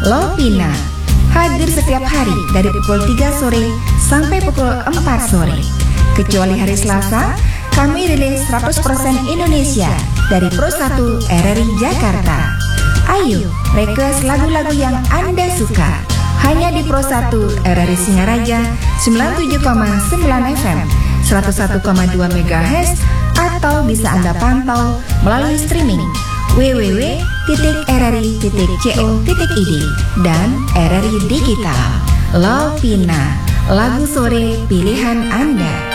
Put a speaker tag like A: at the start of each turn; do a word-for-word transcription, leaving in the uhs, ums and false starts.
A: Lovina hadir setiap hari dari pukul tiga sore sampai pukul empat sore. Kecuali hari Selasa, kami rilis seratus persen Indonesia dari Pro satu R R I Jakarta. Ayo, request lagu-lagu yang Anda suka hanya di Pro satu R R I Singaraja sembilan puluh tujuh koma sembilan F M, seratus satu koma dua megahertz, atau bisa Anda pantau melalui streaming w w w titik r r i titik co titik i d dan R R I Digital. Lovina, lagu sore pilihan Anda.